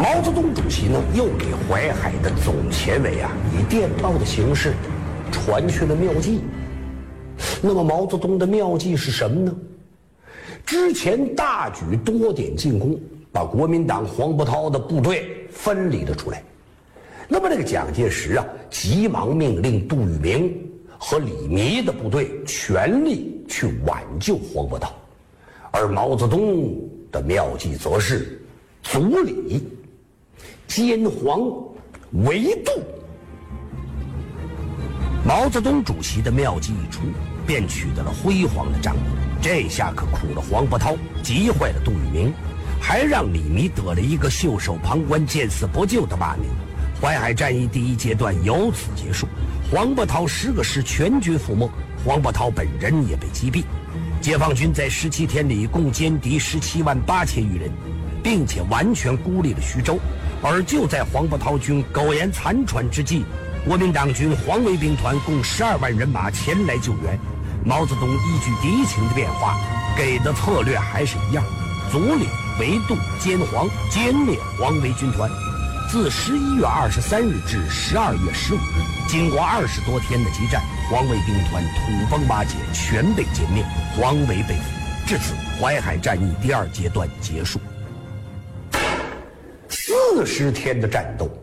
毛泽东主席呢，又给淮海的总前委以电报的形式传去了妙计。那么毛泽东的妙计是什么呢？之前大举多点进攻，把国民党黄伯韬的部队分离了出来。那么这个蒋介石急忙命令杜聿明和李弥的部队全力去挽救黄伯韬，而毛泽东的妙计则是阻李、歼黄、围杜。毛泽东主席的妙计一出，便取得了辉煌的战果。这下可苦了黄伯韬，急坏了杜聿明，还让李弥得了一个袖手旁观、见死不救的骂名。淮海战役第一阶段由此结束，黄伯韬10个师全军覆没，黄伯韬本人也被击毙。解放军在17天里共歼敌17万8千余人，并且完全孤立了徐州。而就在黄伯韬军苟延残喘之际，国民党军黄维兵团共12万人马前来救援。毛泽东依据敌情的变化，给的策略还是一样：阻李、围杜、歼黄，歼灭黄维军团。自11月23日至12月15日，经过20多天的激战，黄维兵团土崩瓦解，全被歼灭，黄维被俘。至此，淮海战役第2阶段结束。40天的战斗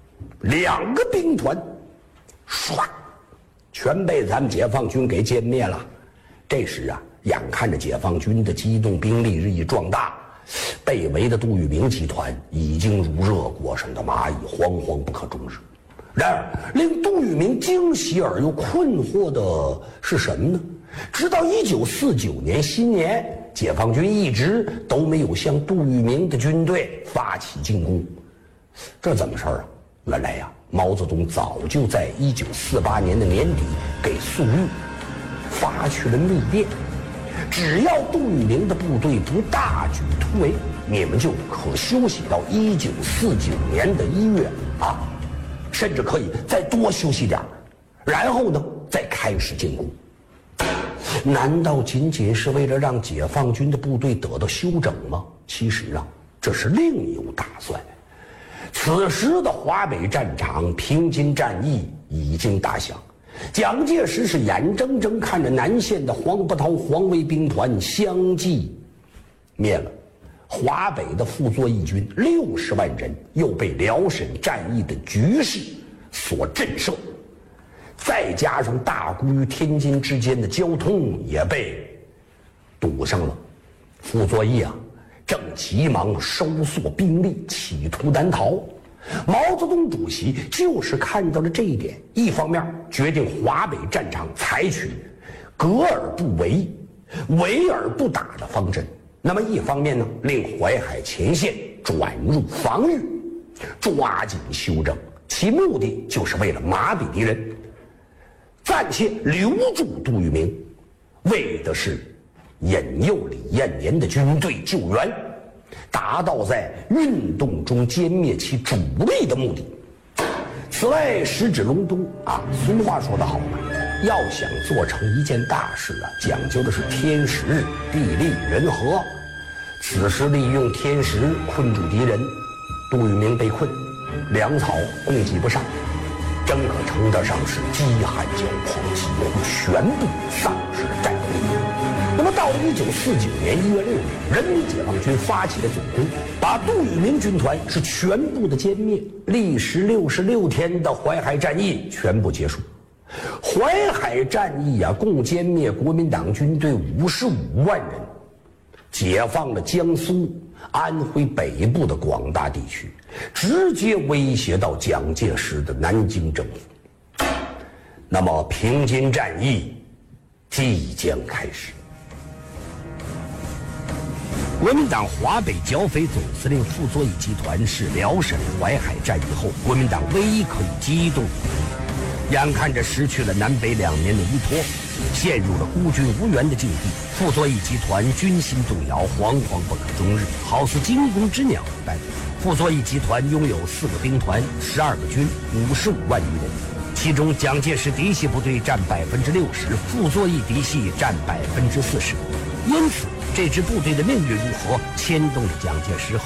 ，2个兵团，唰，全被咱们解放军给歼灭了。这时眼看着解放军的机动兵力日益壮大，被围的杜聿明集团已经如热锅上的蚂蚁，惶惶不可终日。然而，令杜聿明惊喜而又困惑的是什么呢？直到1949年新年，解放军一直都没有向杜聿明的军队发起进攻。这怎么事儿？原来毛泽东早就在1948年的年底给粟裕发去了密电，只要杜聿明的部队不大举突围，你们就可休息到1949年的1月甚至可以再多休息点，然后呢再开始进攻。难道仅仅是为了让解放军的部队得到休整吗？其实这是另有打算。此时的华北战场平津战役已经打响，蒋介石是眼睁睁看着南线的黄伯韬黄维兵团相继灭了，华北的傅作义军60万人又被辽沈战役的局势所震慑，再加上大沽与天津之间的交通也被堵上了。傅作义正急忙收缩兵力，企图南逃。毛泽东主席就是看到了这一点，一方面决定华北战场采取隔而不围、围而不打的方针，那么一方面呢，令淮海前线转入防御，抓紧休整，其目的就是为了麻痹敌人，暂且留住杜聿明，为的是引诱李延年的军队救援，达到在运动中歼灭其主力的目的。此外，时指隆冬俗话说得好嘛，要想做成一件大事讲究的是天时、地利、人和。此时利用天时困住敌人，杜聿明被困，粮草供给不上，真可称得上是饥寒交迫，几乎全部丧失了战斗力。那么到了1949年1月6日，人民解放军发起了总攻，把杜聿明军团是全部的歼灭，历时66天的淮海战役全部结束。淮海战役共歼灭国民党军队55万人，解放了江苏、安徽北部的广大地区，直接威胁到蒋介石的南京政府。那么平津战役即将开始。国民党华北剿匪总司令傅作义集团是辽沈淮海战役后国民党唯一可以机动的部队，眼看着失去了南北2年的依托，陷入了孤军无援的境地，傅作义集团军心动摇，惶惶不可终日，好似惊弓之鸟一般。傅作义集团拥有4个兵团、12个军、55万余人，其中蒋介石嫡系部队占60%，傅作义嫡系占40%。因此，这支部队的命运如何，牵动了蒋介石